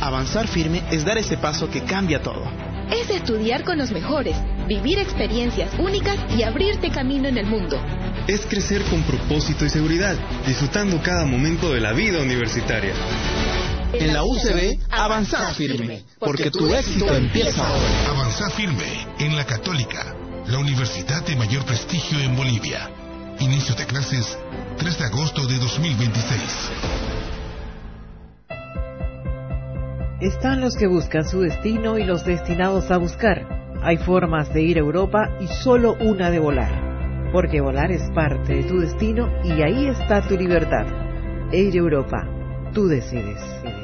Avanzar firme es dar ese paso que cambia todo. Es estudiar con los mejores, vivir experiencias únicas y abrirte camino en el mundo. Es crecer con propósito y seguridad, disfrutando cada momento de la vida universitaria. En la UCB, avanzar firme, porque tu éxito empieza ahora. Avanzar firme en la Católica, la universidad de mayor prestigio en Bolivia. Inicio de clases 3 de agosto de 2026. Están los que buscan su destino y los destinados a buscar. Hay formas de ir a Europa y solo una de volar. Porque volar es parte de tu destino y ahí está tu libertad. Air Europa, tú decides.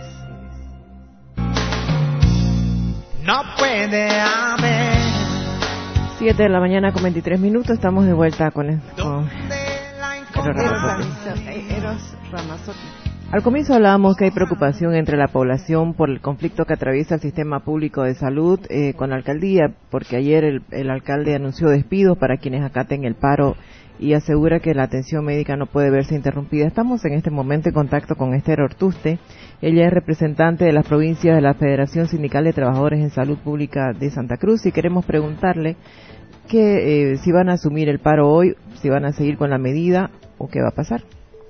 No puede haber. 7 de la mañana con 23 minutos, estamos de vuelta con Eros Ramazzotti. Al comienzo hablábamos que hay preocupación entre la población por el conflicto que atraviesa el sistema público de salud con la alcaldía, porque ayer el alcalde anunció despidos para quienes acaten el paro y asegura que la atención médica no puede verse interrumpida. Estamos en este momento en contacto con Esther Ortuste. Ella es representante de las provincias de la Federación Sindical de Trabajadores en Salud Pública de Santa Cruz y queremos preguntarle que si van a asumir el paro hoy, si van a seguir con la medida o qué va a pasar.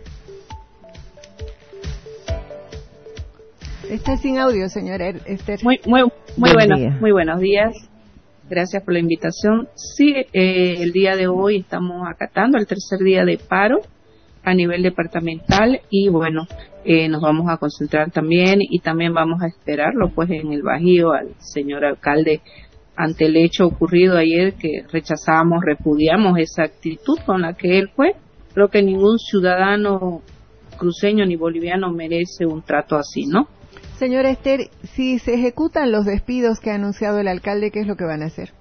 Está sin audio, señora Esther. Muy buenos días. Gracias por la invitación. Sí, el día de hoy estamos acatando el tercer día de paro a nivel departamental y bueno, nos vamos a concentrar también y también vamos a esperarlo pues en el Bajío al señor alcalde ante el hecho ocurrido ayer que rechazamos, repudiamos esa actitud con la que él fue. Creo que ningún ciudadano cruceño ni boliviano merece un trato así, ¿no? Señora Esther, si se ejecutan los despidos que ha anunciado el alcalde, ¿qué es lo que van a hacer?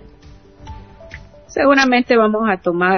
Seguramente vamos a tomar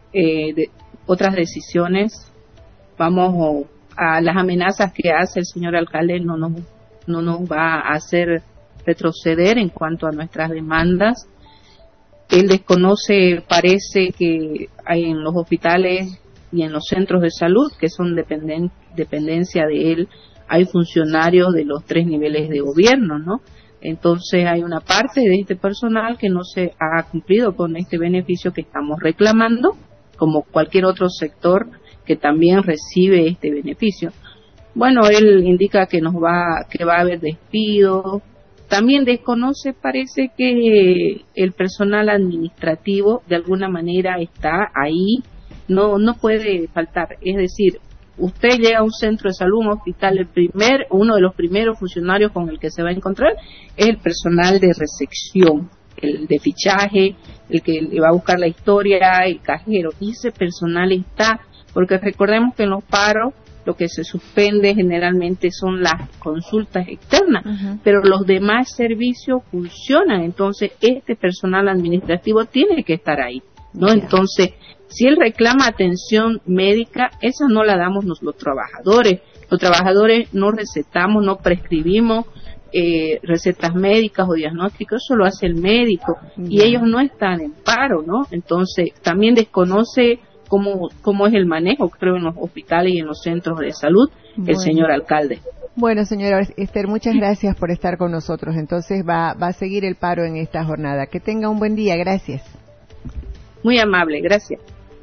otras decisiones. Vamos a las amenazas que hace el señor alcalde no nos va a hacer retroceder en cuanto a nuestras demandas. Él desconoce, parece que hay en los hospitales y en los centros de salud que son dependencia de él. Hay funcionarios de los 3 niveles de gobierno, ¿no? Entonces hay una parte de este personal que no se ha cumplido con este beneficio que estamos reclamando, como cualquier otro sector que también recibe este beneficio. Bueno, él indica que va a haber despido. También desconoce, parece que el personal administrativo de alguna manera está ahí, no puede faltar, es decir, usted llega a un centro de salud, un hospital, uno de los primeros funcionarios con el que se va a encontrar es el personal de recepción, el de fichaje, el que le va a buscar la historia, el cajero, y ese personal está, porque recordemos que en los paros lo que se suspende generalmente son las consultas externas, pero los demás servicios funcionan, entonces este personal administrativo tiene que estar ahí, ¿no? Entonces, si él reclama atención médica, esa no la damos los trabajadores. Los trabajadores no recetamos, no prescribimos recetas médicas o diagnósticos, eso lo hace el médico y ellos no están en paro, ¿no? Entonces, también desconoce cómo es el manejo, creo, en los hospitales y en los centros de salud, el señor alcalde. Bueno, señora Esther, muchas gracias por estar con nosotros. Entonces, va a seguir el paro en esta jornada. Que tenga un buen día, gracias. Muy amable, gracias.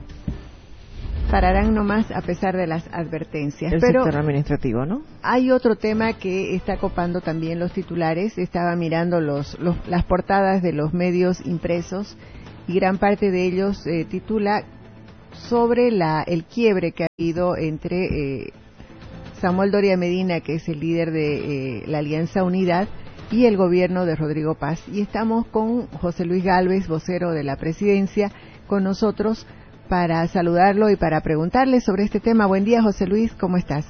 Pararán nomás a pesar de las advertencias. El pero sector administrativo, ¿no? Hay otro tema que está copando también los titulares. Estaba mirando las portadas de los medios impresos y gran parte de ellos titula sobre el quiebre que ha habido entre Samuel Doria Medina, que es el líder de la Alianza Unidad, y el gobierno de Rodrigo Paz. Y estamos con José Luis Gálvez, vocero de la presidencia, con nosotros para saludarlo y para preguntarle sobre este tema. Buen día, José Luis, ¿cómo estás?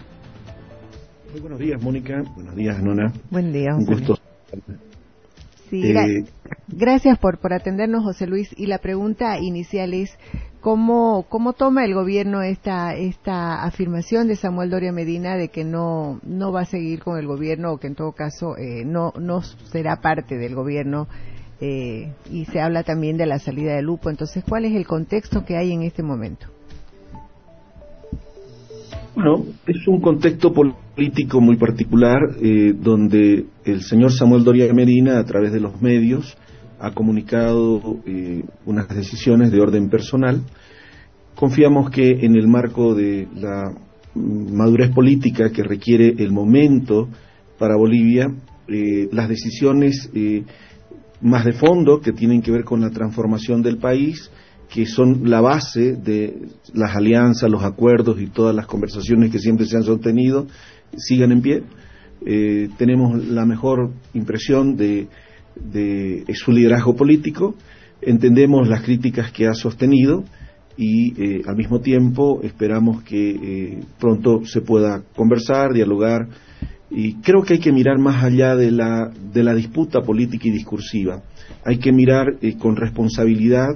Muy buenos días, Mónica. Buenos días, Nona. Buen día, José. Un gusto. Sí, gracias por atendernos, José Luis. Y la pregunta inicial es, ¿cómo toma el gobierno esta afirmación de Samuel Doria Medina de que no va a seguir con el gobierno o que en todo caso no será parte del gobierno? Y se habla también de la salida de Lupo. Entonces, ¿cuál es el contexto que hay en este momento? Bueno, es un contexto político muy particular, donde el señor Samuel Doria Medina, a través de los medios, ha comunicado unas decisiones de orden personal. Confiamos que en el marco de la madurez política que requiere el momento para Bolivia, las decisiones más de fondo que tienen que ver con la transformación del país, que son la base de las alianzas, los acuerdos y todas las conversaciones que siempre se han sostenido, sigan en pie. Tenemos la mejor impresión de su liderazgo político, entendemos las críticas que ha sostenido y al mismo tiempo esperamos que pronto se pueda conversar, dialogar, y creo que hay que mirar más allá de la disputa política y discursiva. Hay que mirar con responsabilidad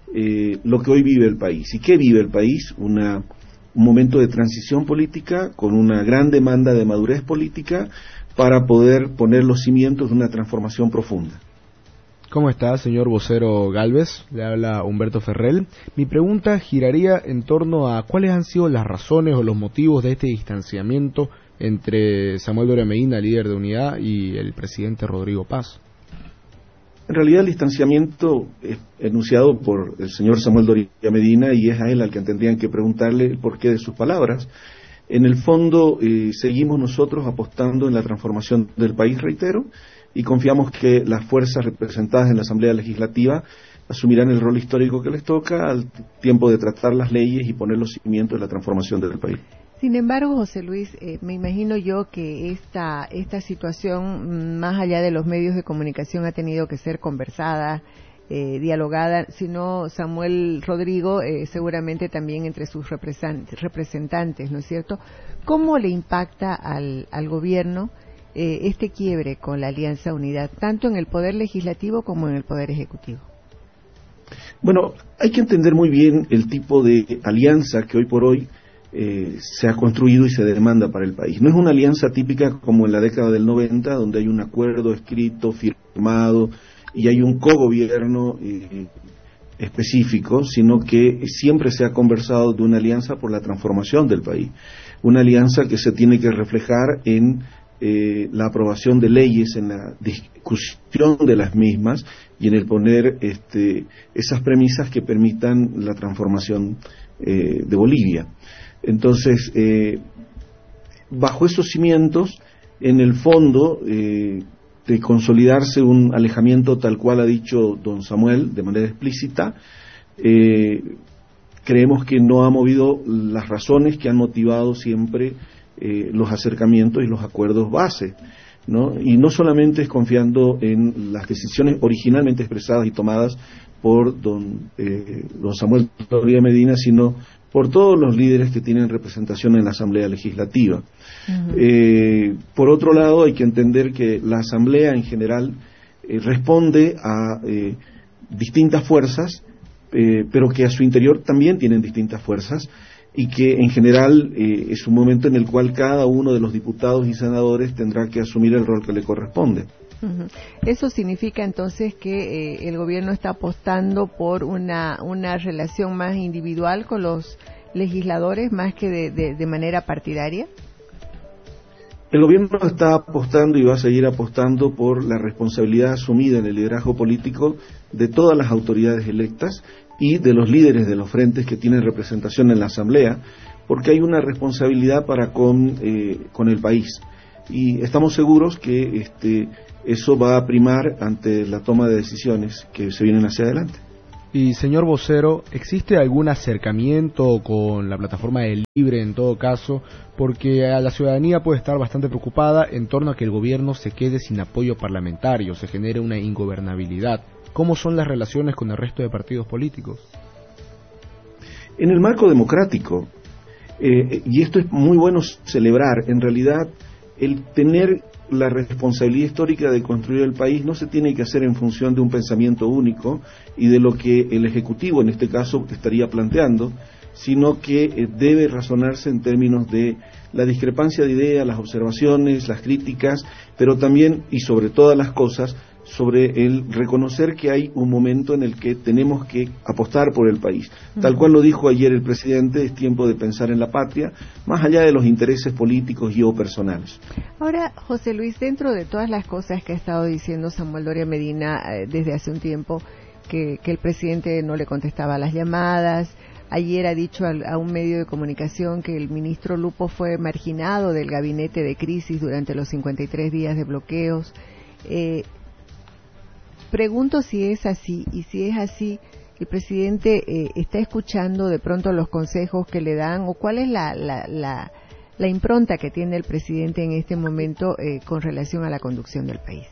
lo que hoy vive el país. ¿Y qué vive el país? Un momento de transición política con una gran demanda de madurez política para poder poner los cimientos de una transformación profunda. ¿Cómo está, señor vocero Gálvez? Le habla Humberto Ferrell. Mi pregunta giraría en torno a cuáles han sido las razones o los motivos de este distanciamiento entre Samuel Doria Medina, líder de Unidad, y el presidente Rodrigo Paz. En realidad el distanciamiento es enunciado por el señor Samuel Doria Medina y es a él al que tendrían que preguntarle el porqué de sus palabras. En el fondo seguimos nosotros apostando en la transformación del país, reitero, y confiamos que las fuerzas representadas en la Asamblea Legislativa asumirán el rol histórico que les toca al tiempo de tratar las leyes y poner los cimientos de la transformación del país. Sin embargo, José Luis, me imagino yo que esta situación, más allá de los medios de comunicación, ha tenido que ser conversada, dialogada, si no Samuel Rodrigo, seguramente también entre sus representantes, ¿no es cierto? ¿Cómo le impacta al gobierno este quiebre con la Alianza Unidad, tanto en el Poder Legislativo como en el Poder Ejecutivo? Bueno, hay que entender muy bien el tipo de alianza que hoy por hoy se ha construido y se demanda para el país. No es una alianza típica como en la década del 90, donde hay un acuerdo escrito, firmado, y hay un cogobierno específico, sino que siempre se ha conversado de una alianza por la transformación del país. Una alianza que se tiene que reflejar en la aprobación de leyes, en la discusión de las mismas y en el poner esas premisas que permitan la transformación de Bolivia. Entonces, bajo esos cimientos, en el fondo, de consolidarse un alejamiento tal cual ha dicho don Samuel, de manera explícita, creemos que no ha movido las razones que han motivado siempre los acercamientos y los acuerdos base, ¿no? Y no solamente es confiando en las decisiones originalmente expresadas y tomadas por don Samuel Doria Medina, sino por todos los líderes que tienen representación en la Asamblea Legislativa. Uh-huh. Por otro lado, hay que entender que la Asamblea en general responde a distintas fuerzas, pero que a su interior también tienen distintas fuerzas, y que en general es un momento en el cual cada uno de los diputados y senadores tendrá que asumir el rol que le corresponde. Uh-huh. Eso significa entonces que el gobierno está apostando por una relación más individual con los legisladores más que de manera partidaria. El gobierno está apostando y va a seguir apostando por la responsabilidad asumida en el liderazgo político de todas las autoridades electas y de los líderes de los frentes que tienen representación en la Asamblea, porque hay una responsabilidad para con el país. Y estamos seguros que eso va a primar ante la toma de decisiones que se vienen hacia adelante. Y señor vocero, ¿existe algún acercamiento con la plataforma de Libre en todo caso? Porque a la ciudadanía puede estar bastante preocupada en torno a que el gobierno se quede sin apoyo parlamentario, se genere una ingobernabilidad. ¿Cómo son las relaciones con el resto de partidos políticos? En el marco democrático, y esto es muy bueno celebrar, en realidad el tener la responsabilidad histórica de construir el país no se tiene que hacer en función de un pensamiento único y de lo que el Ejecutivo en este caso estaría planteando, sino que debe razonarse en términos de la discrepancia de ideas, las observaciones, las críticas, pero también y sobre todas las cosas sobre el reconocer que hay un momento en el que tenemos que apostar por el país. Tal cual lo dijo ayer el presidente, es tiempo de pensar en la patria, más allá de los intereses políticos y o personales. Ahora, José Luis, dentro de todas las cosas que ha estado diciendo Samuel Doria Medina desde hace un tiempo, que el presidente no le contestaba las llamadas, ayer ha dicho a un medio de comunicación que el ministro Lupo fue marginado del gabinete de crisis durante los 53 días de bloqueos. Pregunto si es así, y si es así, ¿el presidente está escuchando de pronto los consejos que le dan, o cuál es la impronta que tiene el presidente en este momento con relación a la conducción del país?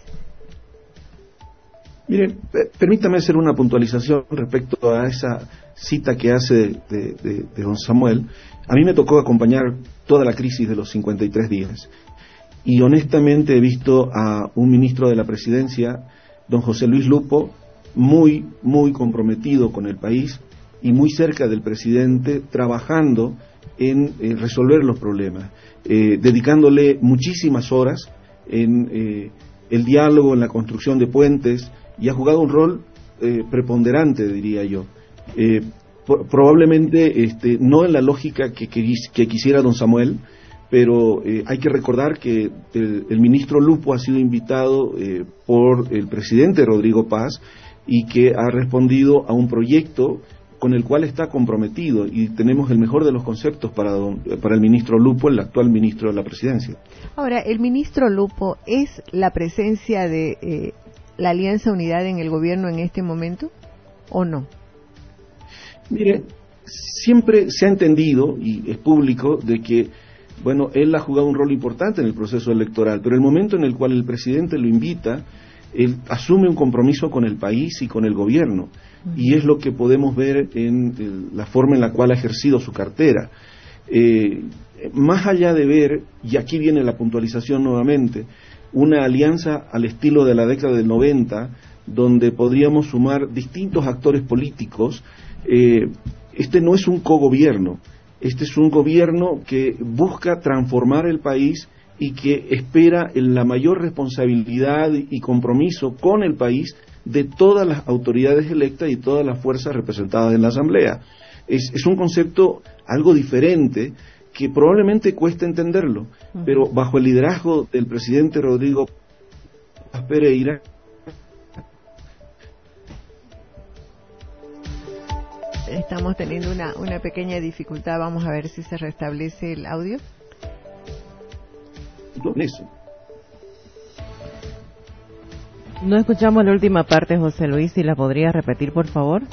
Miren, permítame hacer una puntualización respecto a esa cita que hace de don Samuel. A mí me tocó acompañar toda la crisis de los 53 días, y honestamente he visto a un ministro de la Presidencia, don José Luis Lupo, muy comprometido con el país y muy cerca del presidente, trabajando en resolver los problemas, dedicándole muchísimas horas en el diálogo, en la construcción de puentes, y ha jugado un rol preponderante, diría yo. Probablemente no en la lógica que quisiera don Samuel, pero hay que recordar que el ministro Lupo ha sido invitado por el presidente Rodrigo Paz, y que ha respondido a un proyecto con el cual está comprometido, y tenemos el mejor de los conceptos para el ministro Lupo, el actual ministro de la Presidencia. Ahora, ¿el ministro Lupo es la presencia de la Alianza Unidad en el gobierno en este momento o no? Mire, siempre se ha entendido, y es público, de que bueno, él ha jugado un rol importante en el proceso electoral, pero el momento en el cual el presidente lo invita, él asume un compromiso con el país y con el gobierno, y es lo que podemos ver en la forma en la cual ha ejercido su cartera. Más allá de ver, y aquí viene la puntualización nuevamente, una alianza al estilo de la década del 90, donde podríamos sumar distintos actores políticos, este no es un cogobierno. Este es un gobierno que busca transformar el país y que espera la mayor responsabilidad y compromiso con el país de todas las autoridades electas y todas las fuerzas representadas en la Asamblea. Es un concepto algo diferente que probablemente cuesta entenderlo, pero bajo el liderazgo del presidente Rodrigo Pereira, estamos teniendo una pequeña dificultad. Vamos a ver si se restablece el audio. No escuchamos la última parte, José Luis, si la podría repetir, por favor.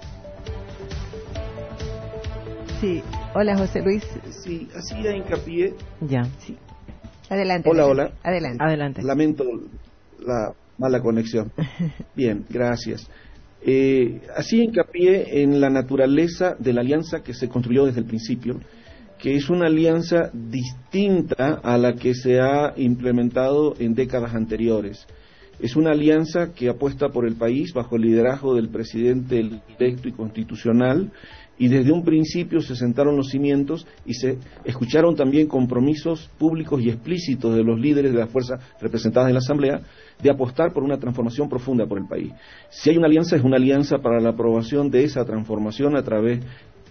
Sí, hola José Luis. Sí, hacía hincapié. Ya. Sí. Adelante. Hola. Adelante. Lamento la mala conexión. Bien, gracias. Hacía hincapié en la naturaleza de la alianza que se construyó desde el principio, que es una alianza distinta a la que se ha implementado en décadas anteriores. Es una alianza que apuesta por el país bajo el liderazgo del presidente electo y constitucional, y desde un principio se sentaron los cimientos y se escucharon también compromisos públicos y explícitos de los líderes de las fuerzas representadas en la Asamblea de apostar por una transformación profunda por el país. Si hay una alianza, es una alianza para la aprobación de esa transformación a través de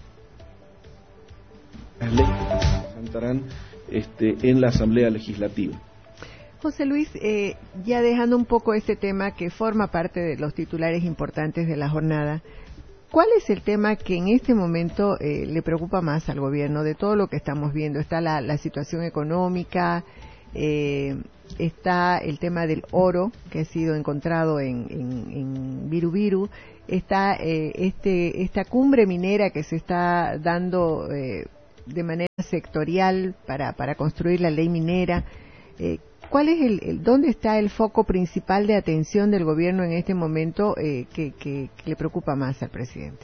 las leyes que se presentarán en la Asamblea Legislativa. José Luis, ya dejando un poco este tema que forma parte de los titulares importantes de la jornada, ¿cuál es el tema que en este momento le preocupa más al gobierno de todo lo que estamos viendo? Está la situación económica, está el tema del oro que ha sido encontrado en Viru, está esta cumbre minera que se está dando de manera sectorial para construir la ley minera. ¿Cuál es dónde está el foco principal de atención del gobierno en este momento que le preocupa más al presidente?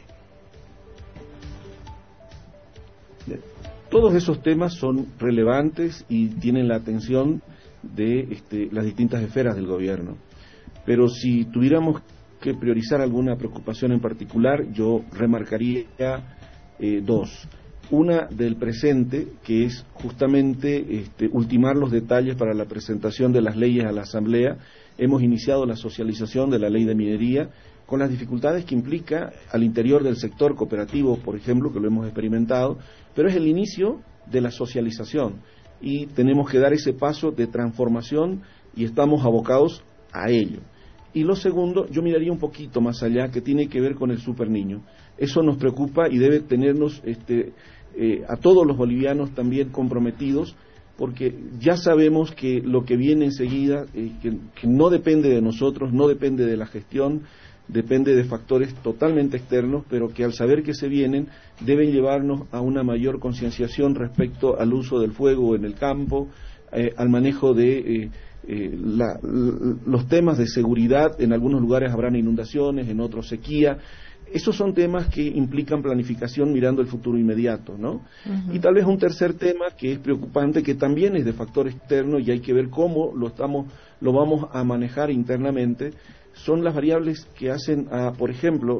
Todos esos temas son relevantes y tienen la atención de las distintas esferas del gobierno. Pero si tuviéramos que priorizar alguna preocupación en particular, yo remarcaría dos. Una del presente, que es justamente ultimar los detalles para la presentación de las leyes a la Asamblea. Hemos iniciado la socialización de la ley de minería, con las dificultades que implica al interior del sector cooperativo, por ejemplo, que lo hemos experimentado, pero es el inicio de la socialización y tenemos que dar ese paso de transformación y estamos abocados a ello. Y lo segundo, yo miraría un poquito más allá, que tiene que ver con el superniño. Eso nos preocupa y debe tenernos a todos los bolivianos también comprometidos, porque ya sabemos que lo que viene enseguida, que no depende de nosotros, no depende de la gestión, depende de factores totalmente externos, pero que al saber que se vienen deben llevarnos a una mayor concienciación respecto al uso del fuego en el campo, al manejo de los temas de seguridad. En algunos lugares habrán inundaciones, en otros sequía. Esos son temas que implican planificación mirando el futuro inmediato, ¿no? Y tal vez un tercer tema que es preocupante, que también es de factor externo y hay que ver cómo lo vamos a manejar internamente, son las variables que hacen a, por ejemplo,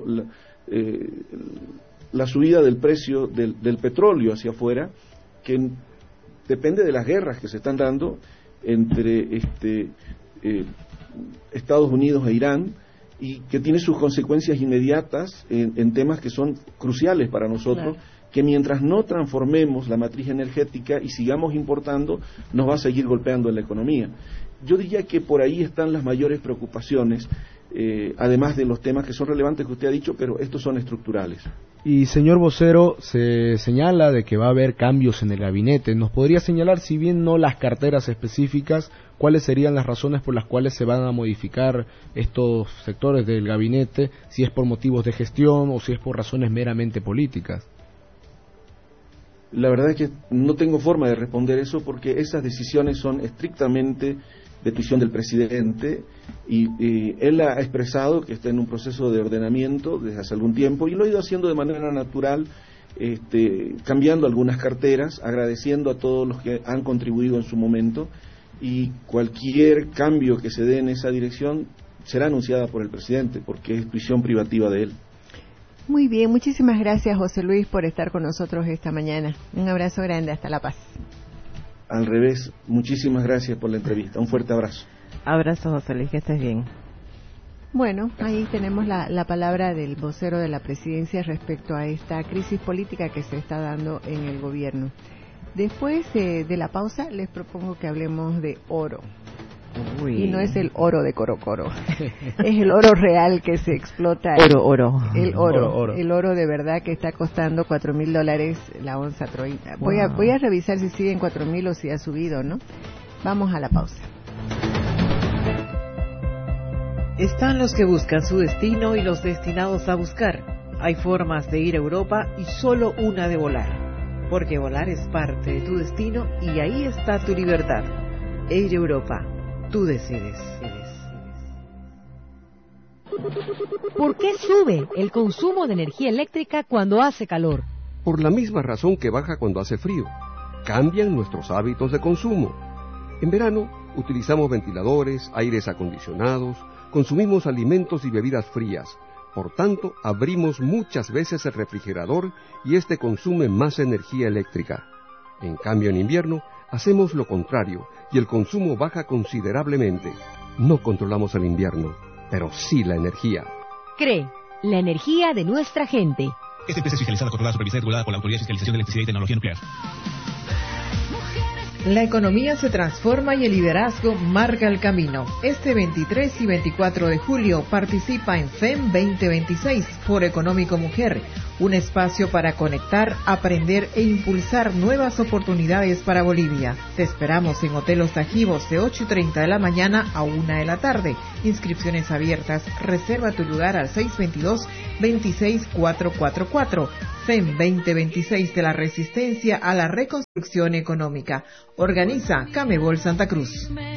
la subida del precio del petróleo hacia afuera, que depende de las guerras que se están dando entre Estados Unidos e Irán, y que tiene sus consecuencias inmediatas en temas que son cruciales para nosotros, que mientras no transformemos la matriz energética y sigamos importando, nos va a seguir golpeando en la economía. Yo diría que por ahí están las mayores preocupaciones, además de los temas que son relevantes que usted ha dicho, pero estos son estructurales. Y señor vocero, se señala de que va a haber cambios en el gabinete. ¿Nos podría señalar, si bien no las carteras específicas, cuáles serían las razones por las cuales se van a modificar estos sectores del gabinete, si es por motivos de gestión o si es por razones meramente políticas? La verdad es que no tengo forma de responder eso, porque esas decisiones son estrictamente decisión del presidente y él ha expresado que está en un proceso de ordenamiento desde hace algún tiempo y lo ha ido haciendo de manera natural, cambiando algunas carteras, agradeciendo a todos los que han contribuido en su momento, y cualquier cambio que se dé en esa dirección será anunciada por el presidente, porque es visión privativa de él. Muy bien, muchísimas gracias, José Luis, por estar con nosotros esta mañana. Un abrazo grande, hasta La Paz. Al revés, muchísimas gracias por la entrevista. Un fuerte abrazo. Abrazo, José Luis, que estés bien. Bueno, ahí tenemos la palabra del vocero de la presidencia respecto a esta crisis política que se está dando en el gobierno. Después de la pausa, les propongo que hablemos de oro. Uy. Y no es el oro de Coro Coro, es el oro real que se explota. El oro de verdad, que está costando $4,000 la onza troita. Wow. Voy a revisar si sigue en 4,000 o si ha subido, ¿no? Vamos a la pausa. Están los que buscan su destino y los destinados a buscar. Hay formas de ir a Europa y solo una de volar, porque volar es parte de tu destino y ahí está tu libertad. Air Europa. Tú decides. ¿Por qué sube el consumo de energía eléctrica cuando hace calor? Por la misma razón que baja cuando hace frío. Cambian nuestros hábitos de consumo. En verano utilizamos ventiladores, aires acondicionados, consumimos alimentos y bebidas frías. Por tanto, abrimos muchas veces el refrigerador y este consume más energía eléctrica. En cambio, en invierno hacemos lo contrario y el consumo baja considerablemente. No controlamos el invierno, pero sí la energía. CRE, la energía de nuestra gente. Esta empresa es fiscalizada, controlada, supervisada y regulada por la Autoridad de Fiscalización de Electricidad y Tecnología Nuclear. La economía se transforma y el liderazgo marca el camino. Este 23 y 24 de julio participa en FEM 2026, Foro Económico Mujer, un espacio para conectar, aprender e impulsar nuevas oportunidades para Bolivia. Te esperamos en Hotel Los Tajivos de 8:30 de la mañana a 1 de la tarde. Inscripciones abiertas. Reserva tu lugar al 622-26444. FEM 2026, de la resistencia a la reconstrucción económica. Organiza Camebol Santa Cruz.